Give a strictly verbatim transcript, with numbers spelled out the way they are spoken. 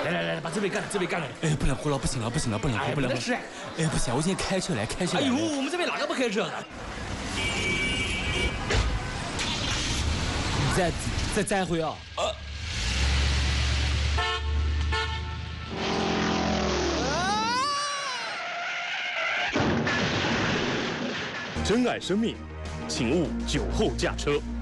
来来来，把这杯干了，这杯干了。 哎，不能喝了，不行了，不行了，不能喝，不能喝。哎，不行，我今天开车来，开车来。 哎呦，我们这边哪个不开车？再再再一回啊！呃。 珍爱生命，请勿酒后驾车。